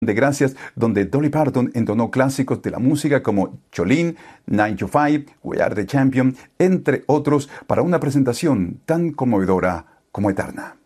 de Gracias, donde Dolly Parton entonó clásicos de la música como Jolene, 9 to 5, We Are the Champion, entre otros, para una presentación tan conmovedora como eterna.